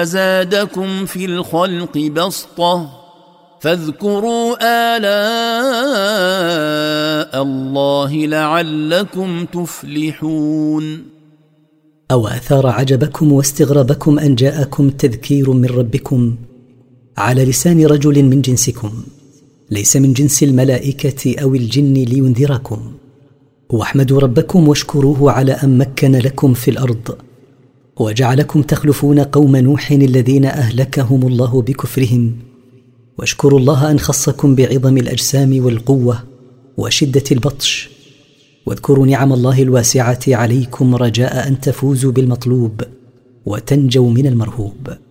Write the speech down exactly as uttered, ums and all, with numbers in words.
زادكم في الخلق بسطة فاذكروا آلاء الله لعلكم تفلحون. أو أثار عجبكم واستغربكم أن جاءكم تذكير من ربكم على لسان رجل من جنسكم ليس من جنس الملائكة أو الجن لينذركم، واحمدوا ربكم واشكروه على أن مكن لكم في الأرض وجعلكم تخلفون قوم نوح الذين أهلكهم الله بكفرهم، واشكروا الله أن خصكم بعظم الأجسام والقوة وشدة البطش، واذكروا نعم الله الواسعة عليكم رجاء أن تفوزوا بالمطلوب وتنجوا من المرهوب.